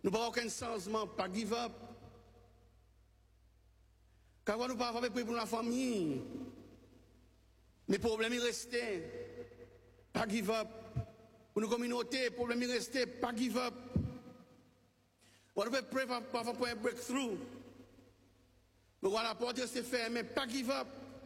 Nous n'avons aucun changement, pas give up. Car nous ne pouvons pas prier pour la famille. Mais le problème est resté. Pas give up. Pour nos communautés, le problème est resté. Pas give up. On peut prier parfois pour un breakthrough. Mais voilà, la porte est fermée. Pas give up.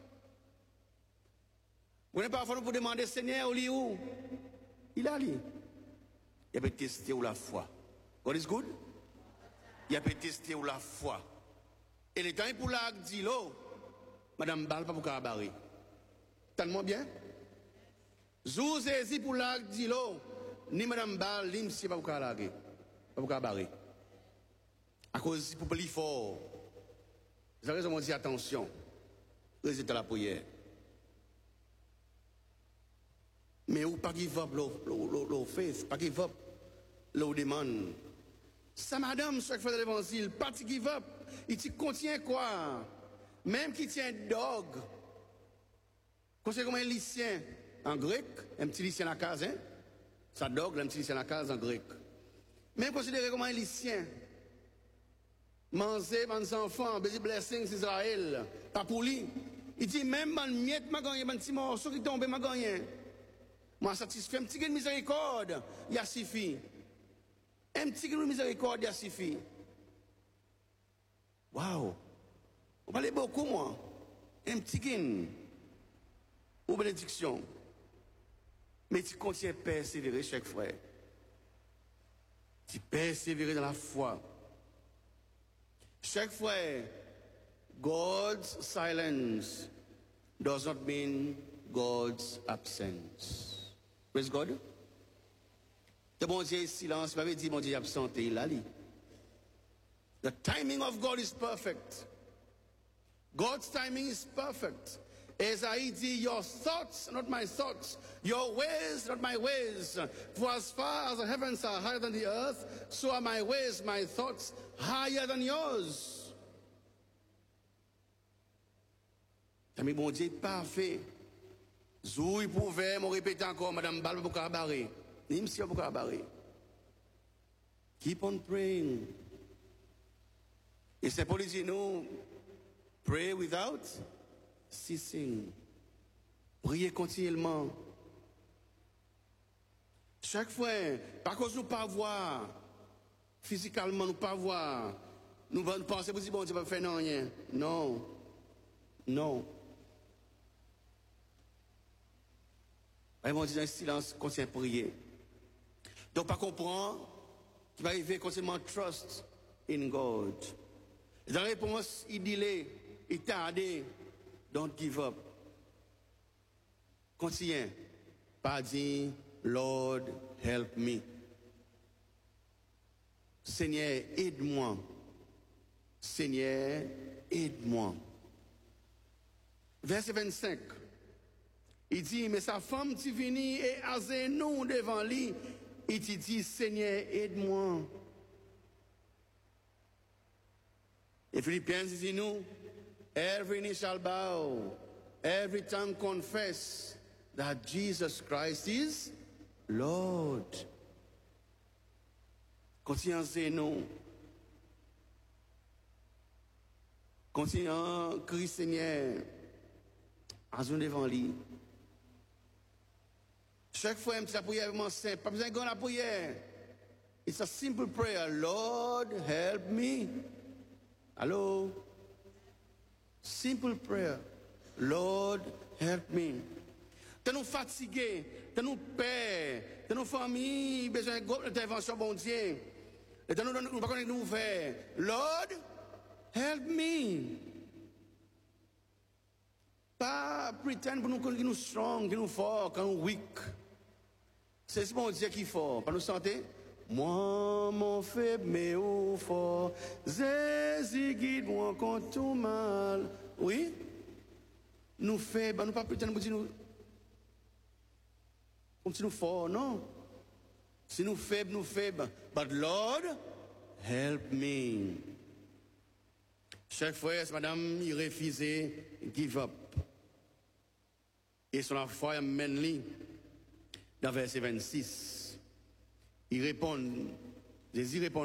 On n'est pas parfois pour demander Seigneur, il est où? Il a lui. Il a peut tester où la foi. God is good? Il a peut tester où la foi. Et le temps pour la dit là, Madame Bal, pas pour cabaret. Tellement bien? Zou saisi pour la dit là, ni Madame Bal, ni monsieur pas pour cabaret. Pas pour cabaret. À cause pour plus fort. Vous avez raison, on dit attention. Résultat de la prière. Mais ou pas give up l'eau faith, pas give up l'eau demande. Ça madame, chaque fois de l'évangile, pas give up. Il te contient quoi? Même qui tient dog. Conseil comme un lycéen en grec, un petit lycéen à la case, hein? Ça dog, un petit lycéen à la case en grec. Même considéré comme un lycéen. Manger, mes enfants, baiser blessings Israël, pas pour lui. Il dit même man miette m'a gagné, man petit morceau qui tombe m'a gagné. Moi satisfait, un petit peu de miséricorde, il y a suffi. Un petit peu de miséricorde, il y a suffi. Waouh! On parle beaucoup, moi. Un petit peu. Ou bénédiction. Mais tu continues à persévérer, chaque frère. Tu persévérer dans la foi. Chaque frère, God's silence does not mean God's absence. Praise God. Le bon Dieu est silence, pas dire mon Dieu est absenté, il a dit. The timing of God is perfect. God's timing is perfect. Esaïe dit, your thoughts, not my thoughts. Your ways, not my ways. For as far as the heavens are higher than the earth, so are my ways, my thoughts, higher than yours. Ami bon Dieu parfait. Zou il pouvait, me répéter encore, Madame Balbe pour cabaret. Ni monsieur pour cabaret. Keep on praying. Et c'est pour dire nous, pray without ceasing. Priez continuellement. Chaque fois, par cause nous pas voir, physiquement nous pas voir, nous pensons que bon Dieu va faire rien. Non. Non. Ils vont dire dans le silence, continue à prier. Donc, pas comprendre, tu vas arriver continuellement trust in God. Et dans la réponse, il dit, il tarde, don't give up. Continue. Pas dire, Lord, help me. Seigneur, aide-moi. Seigneur, aide-moi. Verset 25. Il dit, mais sa femme t'y venit et à nous devant lui. Il te dit, Seigneur, aide-moi. Et Philippiens dit nous, every knee shall bow, every tongue confess that Jesus Christ is Lord. Continuons à nous. Continuons à crier Seigneur. À nous devant lui. Chaque fois, c'est la prière vraiment simple. Pas besoin de la prière. It's a simple prayer. Lord, help me. Allô? Simple prayer. Lord, help me. T'es nous fatigués, t'es nous pères, t'es nous familles, besoin d'intervention, bon Dieu. Et t'es nous pas connaître nous faire. Lord, help me. Pas pretend pour nous que nous strong, que nous forts, que nous weak. C'est ce bon Dieu qui est fort. Pas nous sentir? Moi, mon faible, mais au fort. Jésus guide-moi contre tout mal. Oui? Nous faibles, nous pas pretend pour dire nous. Comme si nous forts, non. Si nous faibles, nous faibles. But Lord, help me. Chaque fois, madame, il refusait, give up. Et sur la foi, il mène lui dans verset 26. Il répond, Jésus répond.